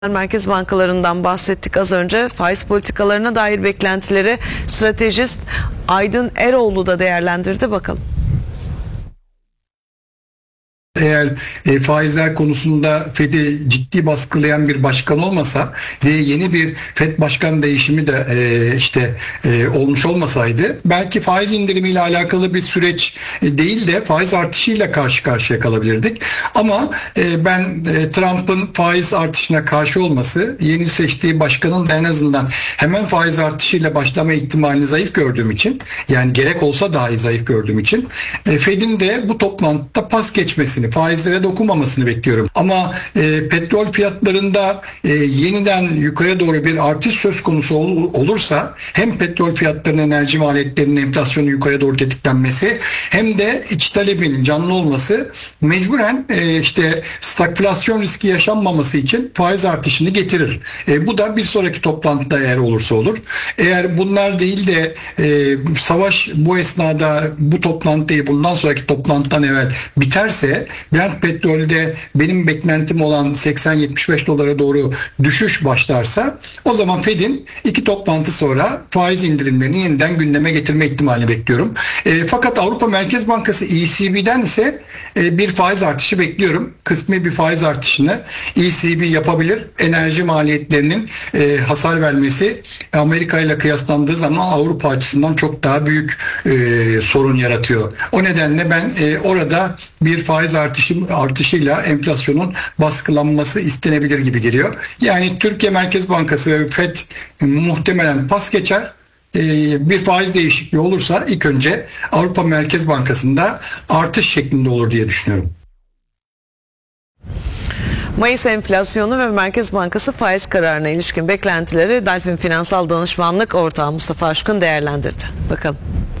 Merkez bankalarından bahsettik az önce. Faiz politikalarına dair beklentileri stratejist Aydın Eroğlu da değerlendirdi. Bakalım. Eğer faizler konusunda Fed'i ciddi baskılayan bir başkan olmasa ve yeni bir Fed başkan değişimi de olmuş olmasaydı belki faiz indirimiyle alakalı bir süreç değil de faiz artışıyla karşı karşıya kalabilirdik. Ama ben Trump'ın faiz artışına karşı olması, yeni seçtiği başkanın da en azından hemen faiz artışıyla başlama ihtimalini zayıf gördüğüm için, yani gerek olsa dahi zayıf gördüğüm için Fed'in de bu toplantıda pas geçmesini, faizlere dokunmamasını bekliyorum. Ama petrol fiyatlarında yeniden yukarı doğru bir artış söz konusu olursa hem petrol fiyatlarının, enerji maliyetlerinin, enflasyonun yukarı doğru tetiklenmesi hem de iç talebin canlı olması mecburen stagflasyon riski yaşanmaması için faiz artışını getirir. Bu da bir sonraki toplantıda eğer olursa olur. Eğer bunlar değil de savaş bu esnada, bu toplantıyı bundan sonraki toplantıdan evvel biterse, Brent petrolde benim beklentim olan 80-75 dolara doğru düşüş başlarsa, o zaman Fed'in iki toplantı sonra faiz indirimlerini yeniden gündeme getirme ihtimalini bekliyorum. Fakat Avrupa Merkez Bankası ECB'den ise bir faiz artışı bekliyorum. Kısmi bir faiz artışını ECB yapabilir. Enerji maliyetlerinin hasar vermesi Amerika ile kıyaslandığı zaman Avrupa açısından çok daha büyük sorun yaratıyor. O nedenle ben orada bir faiz artışıyla enflasyonun baskılanması istenebilir gibi geliyor. Yani Türkiye Merkez Bankası ve FED muhtemelen pas geçer. Bir faiz değişikliği olursa ilk önce Avrupa Merkez Bankası'nda artış şeklinde olur diye düşünüyorum. Mayıs enflasyonu ve Merkez Bankası faiz kararına ilişkin beklentileri Delfin Finansal Danışmanlık Ortağı Mustafa Aşkın değerlendirdi. Bakalım.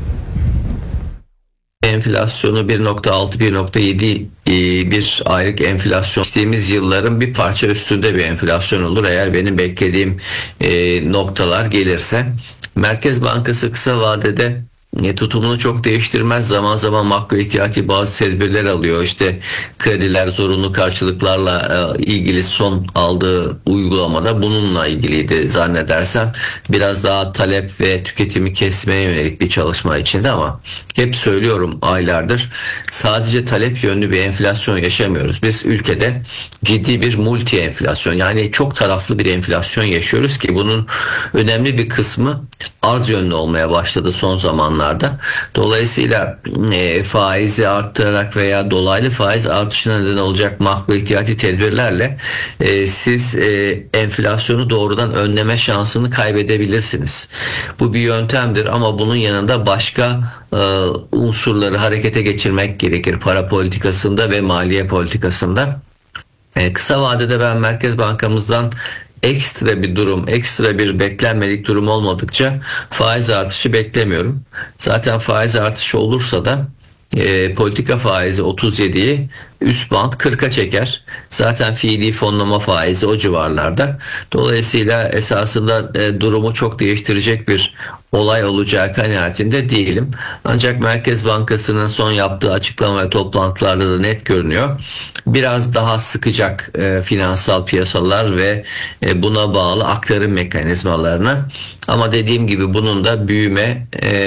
Enflasyonu 1.6-1.7 bir aylık enflasyon geçtiğimiz yılların bir parça üstünde bir enflasyon olur eğer benim beklediğim noktalar gelirse. Merkez Bankası kısa vadede tutumunu çok değiştirmez. Zaman zaman makro ihtiyati bazı tedbirler alıyor. İşte krediler, zorunlu karşılıklarla ilgili son aldığı uygulamada bununla ilgiliydi zannedersem. Biraz daha talep ve tüketimi kesmeye yönelik bir çalışma içinde, ama hep söylüyorum aylardır, sadece talep yönlü bir enflasyon yaşamıyoruz. Biz ülkede ciddi bir multi enflasyon, yani çok taraflı bir enflasyon yaşıyoruz ki bunun önemli bir kısmı arz yönlü olmaya başladı son zamanlarda. Dolayısıyla faizi arttırarak veya dolaylı faiz artışına neden olacak makro ihtiyati tedbirlerle siz enflasyonu doğrudan önleme şansını kaybedebilirsiniz. Bu bir yöntemdir ama bunun yanında başka unsurları harekete geçirmek gerekir para politikasında ve maliye politikasında. Kısa vadede ben Merkez Bankamızdan ekstra bir durum, ekstra bir beklenmedik durum olmadıkça faiz artışı beklemiyorum. Zaten faiz artışı olursa da politika faizi 37'yi, üst band 40'a çeker. Zaten fiili fonlama faizi o civarlarda. Dolayısıyla esasında durumu çok değiştirecek bir olay olacağı kanaatinde değilim. Ancak Merkez Bankası'nın son yaptığı açıklama ve toplantılarda da net görünüyor. Biraz daha sıkacak finansal piyasalar ve buna bağlı aktarım mekanizmalarına. Ama dediğim gibi bunun da büyüme,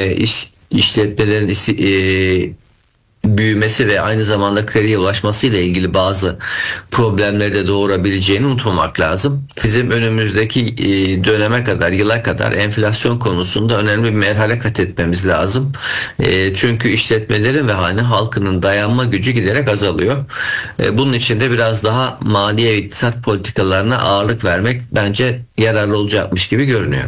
işletmelerin büyümesi ve aynı zamanda krediye ulaşması ile ilgili bazı problemleri de doğurabileceğini unutmamak lazım. Bizim önümüzdeki döneme kadar, yıla kadar enflasyon konusunda önemli bir merhale kat etmemiz lazım. Çünkü işletmelerin ve halkının dayanma gücü giderek azalıyor. Bunun için de biraz daha maliye ve iktisat politikalarına ağırlık vermek bence yararlı olacakmış gibi görünüyor.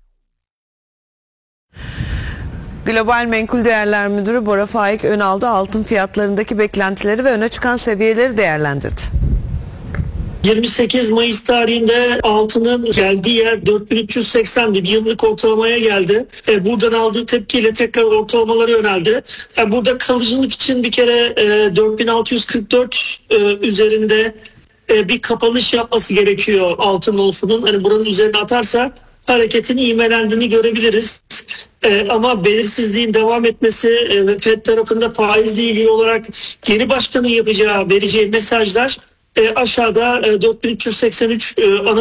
Global Menkul Değerler Müdürü Bora Faik Önal'da altın fiyatlarındaki beklentileri ve öne çıkan seviyeleri değerlendirdi. 28 Mayıs tarihinde altının geldiği yer 4380'di. Bir yıllık ortalamaya geldi. Buradan aldığı tepkiyle tekrar ortalamalara yöneldi. Burada kalıcılık için bir kere 4644 üzerinde bir kapanış yapması gerekiyor altın onsunun. Hani buranın üzerine atarsa hareketin ivmelendiğini görebiliriz. Ama belirsizliğin devam etmesi ve FED tarafında faizle ilgili olarak yeni başkanın vereceği mesajlar aşağıda 4383 ana